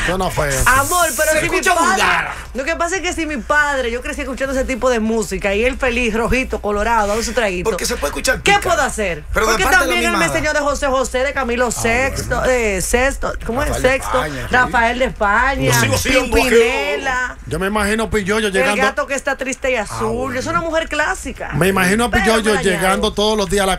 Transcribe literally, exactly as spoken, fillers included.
Suena feo. Amor, pero Se si mi escucha padre. vulgar. Lo que pasa es que si mi padre, yo crecí escuchando ese tipo de música y él feliz, rojito, colorado, dando su traguito. Porque se puede escuchar ¿Qué pica. puedo hacer? Pero de Porque parte de la también él me mimada. enseñó de José José, de Camilo Sexto, de Sexto, ¿cómo es? Rafael de Sexto, España, sí. Rafael de España, Lo sigo siendo, Pimpinela, Yo me imagino Pilloyo el llegando. gato que está triste y azul. Yo soy una mujer clásica. Me imagino a Pero Pilloyo me la llegando añado. todos los días a la